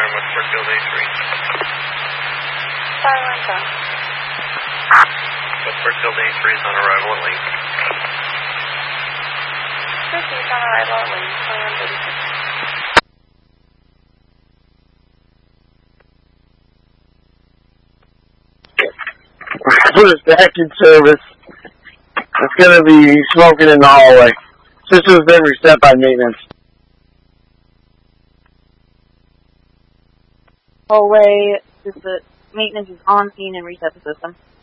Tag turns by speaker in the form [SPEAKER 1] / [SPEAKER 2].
[SPEAKER 1] with Brookfield A3.
[SPEAKER 2] Silence on.
[SPEAKER 1] With Brookfield A3 is on arrival at Link.
[SPEAKER 2] Received on arrival at Link, 2136.
[SPEAKER 3] Put us back in service. It's going to be smoking in the hallway. System's been reset by maintenance.
[SPEAKER 2] Hallway, the maintenance is on scene and reset the system.